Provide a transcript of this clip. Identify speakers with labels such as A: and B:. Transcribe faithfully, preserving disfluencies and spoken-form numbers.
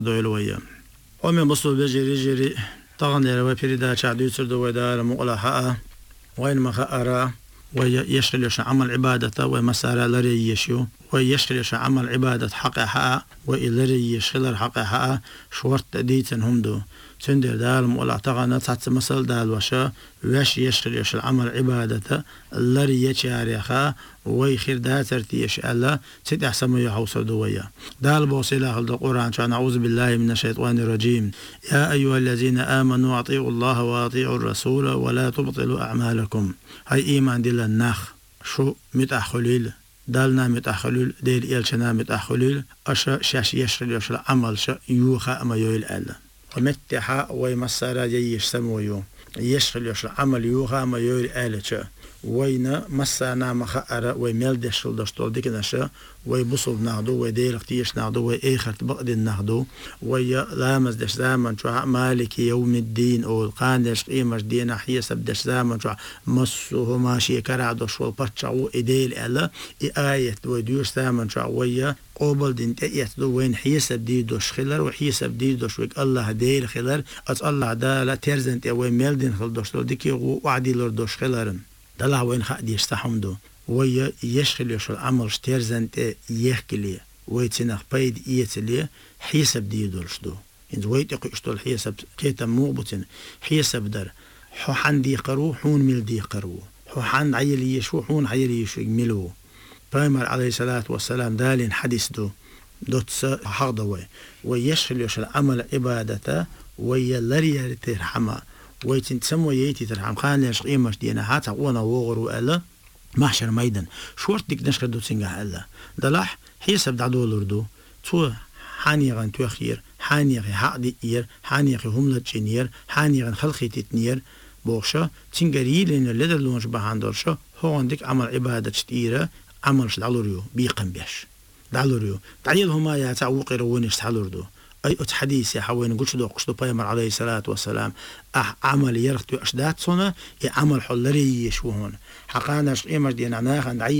A: دويلويا ومن بصل بجري جري طغن يروي بريدا شعدو يسرد ويدار مقلحاء وين ما خأرا ويشغل يش عمل عبادته ومسارة لري يشيو ويشغل يش عمل عبادة حقها وإلري يشغل حقها شورت ديتن هم دو تندر دال مقلع طغن تحت مسل دال وشا ويش يشغل يش عمل عبادته لري يشاريخا ويخير داترتي يش ألا تد أحسن يحوصر دويا دال بوصيلة خلد القرآن شان أعوذ بالله من الشيطان الرجيم يا أيها الذين آمنوا أطيعوا الله وأطيعوا الرسول ولا تبطلوا أعمالكم هاي إيمان دل النخ شو متأخليل دالنا متأخليل ديل إلشنا متأخليل أشا شاش يشغل يش العمل شا يوخا أما يويل ألا ومتحا ويمسارا ييش سمويو يشغل يش العمل يوخا أما يويل ألا شا وينا مسانا مخأرة ويملدشل دشتول ديكناشا ويبصل ناخدو ويديرختيش ناخدو ويأخرت بقدن ناخدو ويلامز دش زامن شو مالك يوم الدين أو القاندش قيمش دينا حيسب دش زامن شو مصوه ماشي كرعدو شو بطشعو إديل ألا آية ويديوش زامن شو ويا قوبل دين تأيت دو وين حيسب دي دوش خلر وحيسب دي دوش ويك الله ديل خلر أت الله دالا ترزنت وين ملدن خل دشتول ديكي وعدي لور دوش خلرن دلع وين خد يستحمدو ويا يشغل يشغل عمل شتيرزنت يحكي ويتنخ بيد إيتلي حيسب دي دولشدو إنز ويت يقشتول حيسب كيتا موبتن حيسب در حو حن دي قرو حون مل دي قرو حو حن عيل يشو حون عيل يشو ملو بايمر عليه الصلاة والسلام دالين حديث دو دوتس حقدوي ويشغل يشغل عمل عبادته ويا لري ترحمه ويتن تسمو ييتي ترحم خان ليش قيمش دينا حتى وانا وغرو ألا محشر ميدان شورت ديك نشكر دو تسنجح ألا دلح حيسب دعدو لردو تو حانيغان تو خير حانيغي حق دي إير حانيغي هملة جنير حانيغان خلقي تتنير بوغشا تنجري لين اللي لونش بهاندرشا هو عندك عمل عبادة شتيرة عمل شدعلوريو بيقن بيش دعلوريو تعيل هما يا تعوقر ونش تعلوردو أي أتحديث يا حوين قلت له قشطو بايمر عليه الصلاة والسلام أح عمل يرختو أشدات صنع عمل حلري يشوهون حقانا شقيمر دينا ناخن